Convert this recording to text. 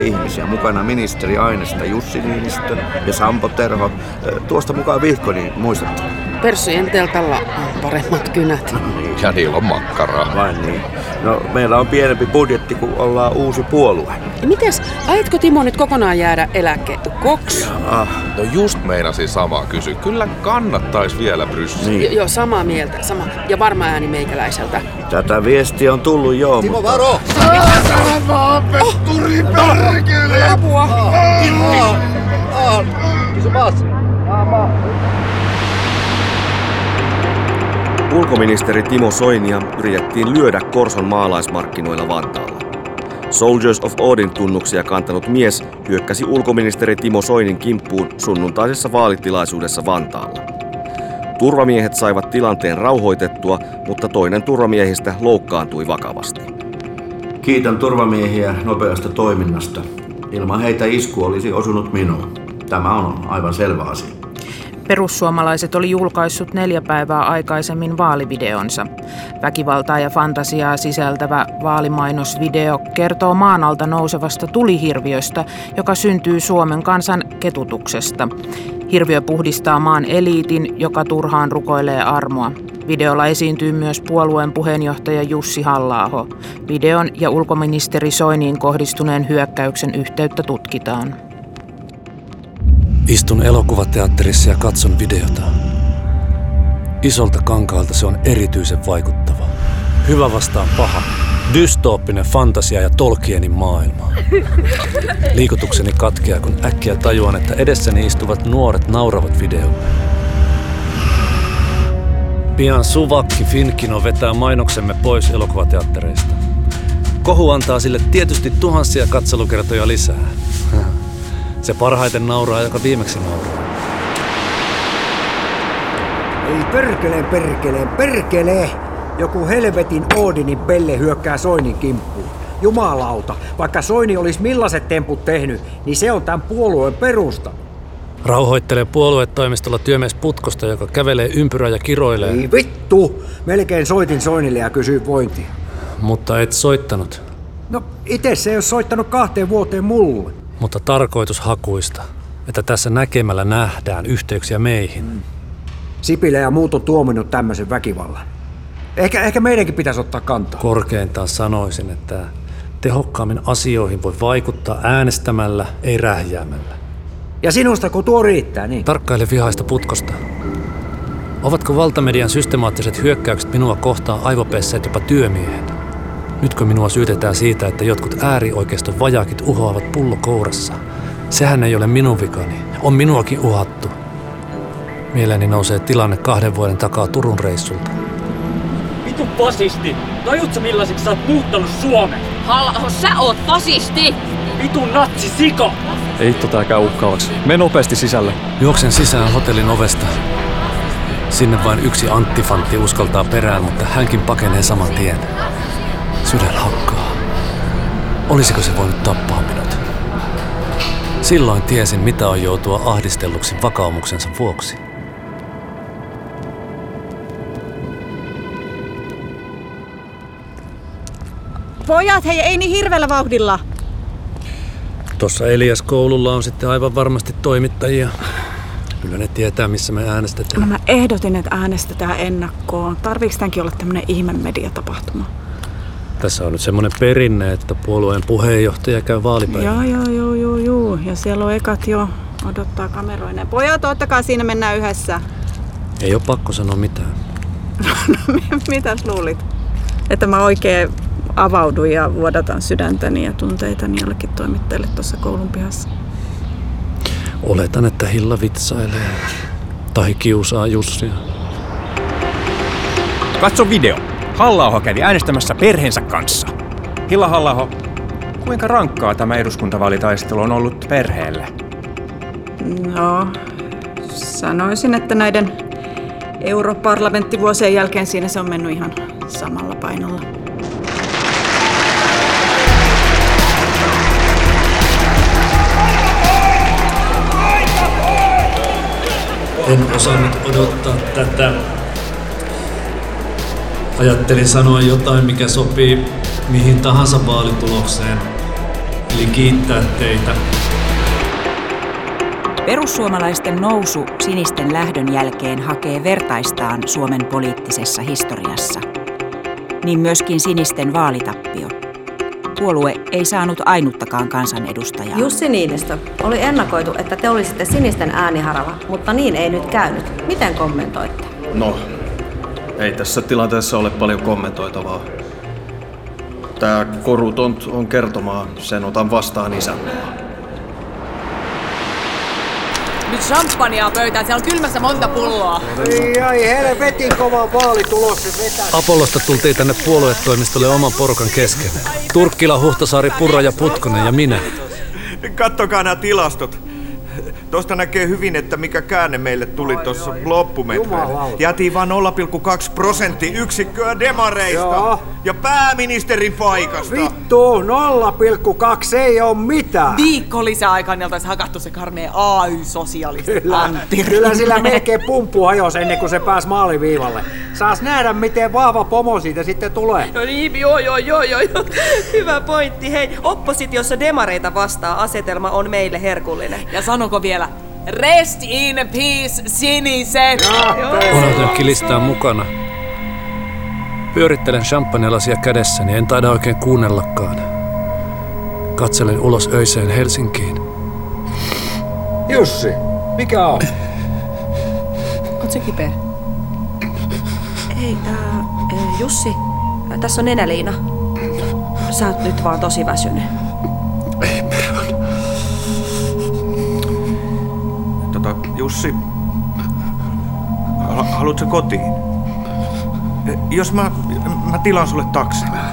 ihmisiä. Mukana ministeri Ainestä Jussi Niinistö ja Sampo Terho. Tuosta mukaan Vihkoni, muistatte? Perssujen teltalla on paremmat kynät. Ja niillä on makkaraa. Vain niin. No, meillä on pienempi budjetti, kun ollaan uusi puolue. Mites, aitko Timo nyt kokonaan jäädä eläkekoksi? No just meinasin samaa kysyä. Kyllä kannattaisi vielä Brysseliin. Niin. Joo, samaa mieltä. Sama. Ja varma ääni meikäläiseltä. Tätä viestiä on tullut jo, Timo, mutta... varo! Saatana petturi, perkele! Apua! Ulkoministeri Timo Soinia yritettiin lyödä Korson maalaismarkkinoilla Vantaalla. Soldiers of Odin -tunnuksia kantanut mies hyökkäsi ulkoministeri Timo Soinin kimppuun sunnuntaisessa vaalitilaisuudessa Vantaalla. Turvamiehet saivat tilanteen rauhoitettua, mutta toinen turvamiehistä loukkaantui vakavasti. Kiitän turvamiehiä nopeasta toiminnasta. Ilman heitä isku olisi osunut minuun. Tämä on aivan selvä asia. Perussuomalaiset oli julkaissut 4 päivää aikaisemmin vaalivideonsa. Väkivaltaa ja fantasiaa sisältävä vaalimainosvideo kertoo maan alta nousevasta tulihirviöstä, joka syntyy Suomen kansan ketutuksesta. Hirviö puhdistaa maan eliitin, joka turhaan rukoilee armoa. Videolla esiintyy myös puolueen puheenjohtaja Jussi Halla-aho. Videon ja ulkoministeri Soiniin kohdistuneen hyökkäyksen yhteyttä tutkitaan. Istun elokuvateatterissa ja katson videota. Isolta kankaalta se on erityisen vaikuttava. Hyvä vastaan paha. Dystooppinen fantasia ja Tolkienin maailma. Liikutukseni katkeaa, kun äkkiä tajuan, että edessäni istuvat nuoret nauravat videolle. Pian Suvakki Finkino vetää mainoksemme pois elokuvateattereista. Kohu antaa sille tietysti tuhansia katselukertoja lisää. Se parhaiten nauraa, joka viimeksi nauraa. Ei perkele! Joku helvetin Odinin pelle hyökkää Soinin kimppuun. Jumalauta, vaikka Soini olisi millaiset temput tehnyt, niin se on tämän puolueen perusta. Rauhoittelee puoluetoimistolla työmies Putkosta, joka kävelee ympyrää ja kiroilee. Ei vittu! Melkein soitin Soinille ja kysyin vointia. Mutta et soittanut. No, itse se ei ole soittanut 2 vuoteen mulle. Mutta tarkoitushakuista, että tässä näkemällä nähdään yhteyksiä meihin. Sipilä ja muut on tuominnut tämmöisen väkivallan. Ehkä meidänkin pitäisi ottaa kantaa. Korkeintaan sanoisin, että tehokkaammin asioihin voi vaikuttaa äänestämällä, ei rähjäämällä. Ja sinusta, kun tuo riittää, niin? Tarkkaile vihaista Putkosta. Ovatko valtamedian systemaattiset hyökkäykset minua kohtaan aivopesseet jopa työmiehet? Nytkö minua syytetään siitä, että jotkut äärioikeiston vajaakit uhoavat pullo kourassa? Sehän ei ole minun vikani. On minuakin uhattu. Mieleeni nousee tilanne 2 vuoden takaa Turun reissulta. Vitu fasisti! Tajuutko millaiseksi sä oot muuttanut Suomen? Halla-aho, sä oot fasisti! Vitu natsisiko! Ei hitto tää käy uhkaavaksi. Mene nopeasti sisälle. Juoksen sisään hotellin ovesta. Sinne vain yksi anttifantti uskaltaa perään, mutta hänkin pakenee saman tien. Sydän hakkaa. Olisiko se voinut tappaa minut? Silloin tiesin, mitä on joutua ahdistelluksi vakaumuksensa vuoksi. Pojat, hei, ei niin hirveällä vauhdilla. Tuossa Elias-koululla on sitten aivan varmasti toimittajia. Kyllä ne tietää, missä me äänestetään. Mä ehdotin, että äänestetään ennakkoon. Tarviiko tämänkin olla tämmönen ihme mediatapahtuma? Tässä on nyt semmoinen perinne, että puolueen puheenjohtaja käy vaalipäivänä. Joo. Ja siellä on ekat jo odottaa kameroineen. Pojat, ottakaa siinä, mennään yhdessä. Ei ole pakko sanoa mitään. No, mitäs luulit? Että mä oikein avaudun ja vuodatan sydäntäni ja tunteitani jollekin toimittajille tuossa koulun pihassa. Oletan, että Hilla vitsailee. Tai kiusaa Jussia. Katso video. Halla-aho kävi äänestämässä perheensä kanssa. Hilla Halla-aho, kuinka rankkaa tämä eduskuntavaalitaistelu on ollut perheelle? No, sanoisin, että näiden europarlamenttivuosien jälkeen siinä se on mennyt ihan samalla painolla. En osannut odottaa tätä. Ajattelin sanoa jotain, mikä sopii mihin tahansa vaalitulokseen. eli kiittää teitä. Perussuomalaisten nousu sinisten lähdön jälkeen hakee vertaistaan Suomen poliittisessa historiassa. Niin myöskin sinisten vaalitappio. Puolue ei saanut ainuttakaan kansanedustajaa. Jussi Niinistö, oli ennakoitu, että te olisitte sinisten ääniharava, mutta niin ei nyt käynyt. Miten kommentoitte? No, ei tässä tilanteessa ole paljon kommentoitavaa. Tää koruton on kertomaa, sen otan vastaan isänmaa. Nyt champagnea pöytään, siellä on kylmässä monta pulloa. Ai helvetin kova vaalitulos se vetää. Apollosta tultiin tänne puoluetoimistolle oman porukan kesken. Turkkila, Huhtasaari, Purra ja Putkonen ja minä. Kattokaa nämä tilastot. Tuosta näkee hyvin, että mikä käänne meille tuli tuossa loppumetreillä. Jätiin vain 0,2% demareista. Joo. Ja pääministerin paikasta. Vittu, 0,2 ei oo mitään. Viikko lisäaikaan ne oltais hakattu se karmea AY-sosialisti. Kyllä sillä melkein pumppu hajosi ennen kuin se pääsi maaliviivalle. Saas nähdä, miten vahva pomo siitä sitten tulee. No niin, joo. Hyvä pointti. Hei, oppositiossa demareita vastaan asetelma on meille herkullinen. Ja sanoko vielä, rest in peace, siniset! Unohtanutkin listaa mukana. Pyörittelen champagnelasia kädessäni, en taida oikein kuunnellakaan. Katselen ulos öiseen Helsinkiin. Jussi, mikä on? Oot sä kipeä? Ei, Jussi, tässä on nenäliina. Sä oot nyt vaan tosi väsynyt. Jussi, haluatko kotiin? Jos mä tilaan sulle taksin.